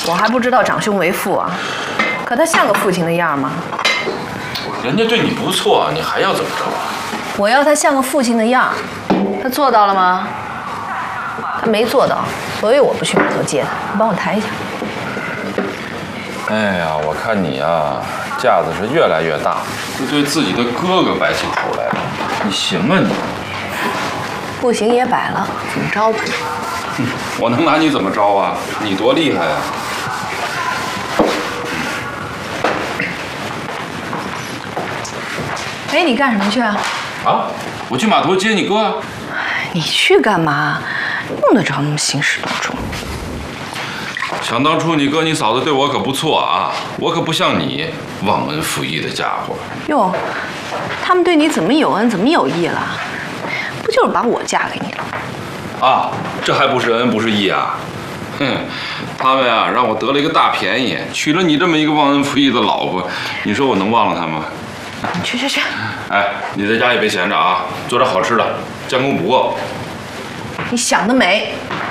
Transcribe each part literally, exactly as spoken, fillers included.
我还不知道长兄为父啊，可他像个父亲的样吗？ 人家对你不错，你还要怎么着啊？ 我要他像个父亲的样，他做到了吗？他没做到，所以我不去码头接他。你帮我抬一下。 哎呀，我看你啊，架子是越来越大，就对自己的哥哥摆起头来了。你行啊你？ 不行也摆了，怎么着吧？ 哼，我能拿你怎么着啊？你多厉害啊！ 哎，你干什么去啊？ 啊，我去码头接你哥。 你去干嘛？用得着那么兴师动众？ 想当初你哥你嫂子对我可不错啊，我可不像你忘恩负义的家伙。 哟，他们对你怎么有恩，怎么有义了？不就是把我嫁给你了？ 啊，这还不是恩不是义啊？哼，他们啊让我得了一个大便宜，娶了你这么一个忘恩负义的老婆，你说我能忘了他吗？ 你去去去！ 哎，你在家也别闲着啊，做点好吃的，将功补过。 你想得美！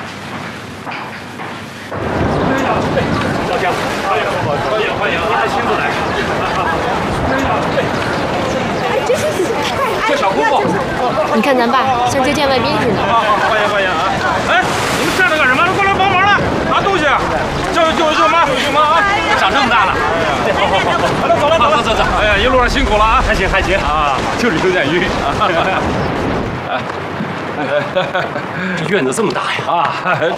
老乡，欢迎欢迎欢迎，您还亲自来？这小姑父， 你看咱爸像接见外宾似的。 欢迎欢迎啊！哎，你们站着干什么？过来帮忙了，拿东西，叫舅舅妈舅妈啊！长这么大了。好好好，好了走了走了走走。哎呀，一路上辛苦了啊！还行还行啊，就是有点晕。哎。这院子这么大呀！啊，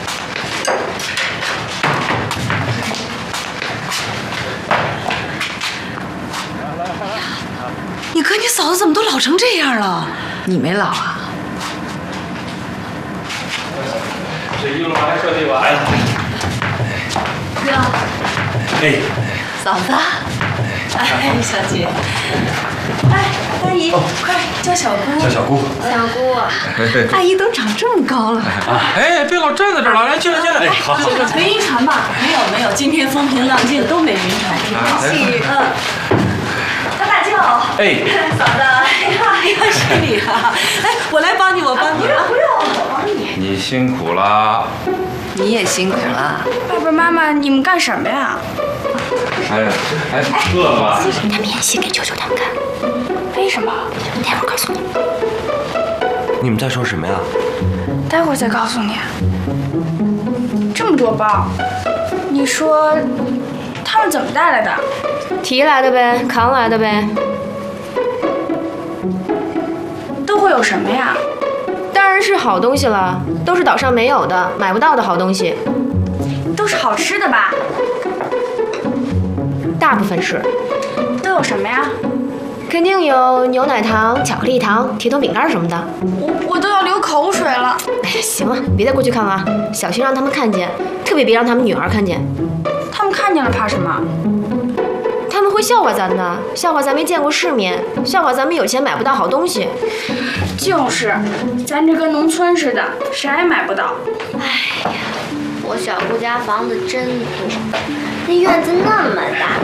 你哥你嫂子怎么都老成这样了？你没老啊？ 这一路上还顺利吧？哎， 哥， 哎， 嫂子，哎，小姐，哎，阿姨，快叫小姑， 叫小姑， 小姑， 阿姨都长这么高了。 哎，别老站在这儿了，来进来进来。哎，好，好。 没晕船吧？没有没有，今天风平浪静，都没晕船。喜，嗯。大舅， 哎， 嫂子，哎呀，哎呀，是你啊！哎，我来帮你，我帮你。不用不用，我帮你。 你辛苦了。 你也辛苦了。 爸爸妈妈，你们干什么呀？ 哎哎，饿了吧？ 他们演戏给舅舅他们看。 为什么？ 待会儿告诉你。 你们在说什么呀？ 待会儿再告诉你。这么多包，你说他们怎么带来的？ 提来的呗，扛来的呗。 都会有什么呀？ 当然是好东西了，都是岛上没有的、买不到的好东西。 都是好吃的吧？ 大部分是。 都有什么呀？ 肯定有牛奶糖、巧克力糖、铁桶饼干什么的。 我我都要流口水了。 哎呀，行了，别再过去看了啊，小心让他们看见，特别别让他们女儿看见。 他们看见了怕什么？ 他们会笑话咱的，笑话咱没见过世面，笑话咱们有钱买不到好东西。 就是，咱这跟农村似的，啥也买不到。 哎呀，我小姑家房子真多，那院子那么大。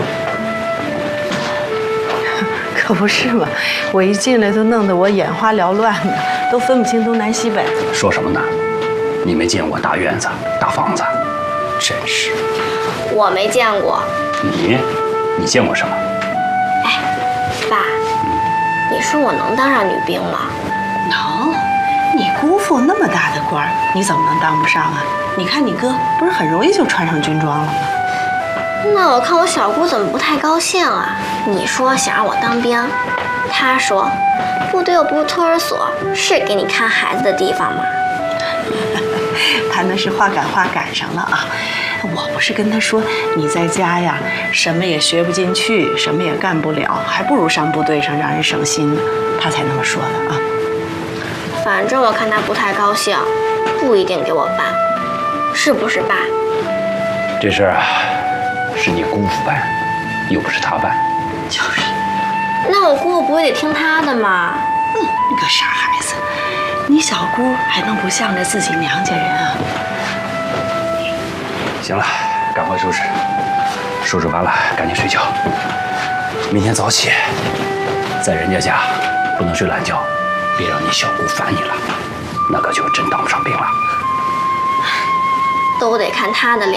可不是嘛，我一进来都弄得我眼花缭乱的，都分不清东南西北。 说什么呢？你没见过大院子、大房子，真是。 我没见过。 你，你见过什么？ 哎，爸，你说我能当上女兵吗？ 能，你姑父那么大的官儿，你怎么能当不上啊？你看你哥不是很容易就穿上军装了吗？ 那我看我小姑怎么不太高兴啊？你说想让我当兵，她说部队又不是托儿所，是给你看孩子的地方吗？ 他那是话赶话赶上了啊！我不是跟他说，你在家呀，什么也学不进去，什么也干不了，还不如上部队上让人省心呢。他才那么说的啊。 反正我看他不太高兴，不一定给我办，是不是爸？ 这事儿啊，是你姑父办，又不是他办。 就是。 那我姑父不会得听他的吗？ 嗯，你个傻孩子，你小姑还能不向着自己娘家人啊？ 行了，赶快收拾，收拾完了赶紧睡觉。明天早起，在人家家不能睡懒觉，别让你小姑烦你了，那可就真当不上兵了。 都得看他的脸